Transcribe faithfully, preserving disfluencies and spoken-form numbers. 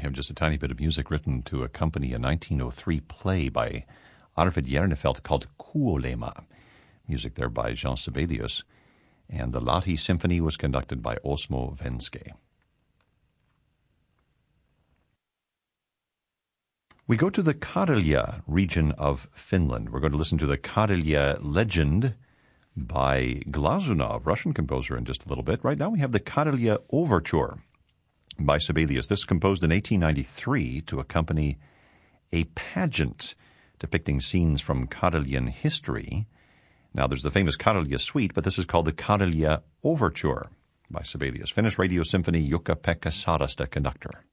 have just a tiny bit of music written to accompany a nineteen oh three play by Arvid Jernefelt called Kuolema. Music there by Jean Sibelius. And the Lahti Symphony was conducted by Osmo Venske. We go to the Karelija region of Finland. We're going to listen to the Karelija Legend by Glazunov, Russian composer, in just a little bit. Right now we have the Karelija Overture by Sibelius. This was composed in eighteen ninety-three to accompany a pageant depicting scenes from Karelian history. Now there's the famous Karelija Suite, but this is called the Karelija Overture by Sibelius. Finnish Radio Symphony, Jukka-Pekka Sarasta, conductor.